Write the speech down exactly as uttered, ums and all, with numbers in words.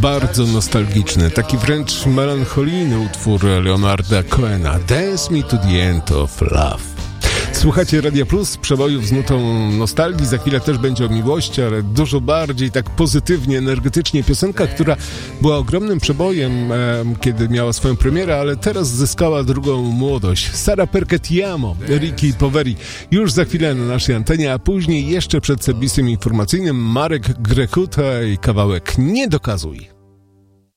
bardzo nostalgiczny, taki wręcz melancholijny utwór Leonarda Cohena, Dance Me to the End of Love. Słuchacie Radia Plus, przebojów z nutą nostalgii. Za chwilę też będzie o miłości, ale dużo bardziej tak pozytywnie, energetycznie. Piosenka, która była ogromnym przebojem, e, kiedy miała swoją premierę, ale teraz zyskała drugą młodość. Sara Perché Ti Amo, Ricky Poveri. Już za chwilę na naszej antenie, a później jeszcze przed serwisem informacyjnym Marek Grekuta i kawałek Nie dokazuj.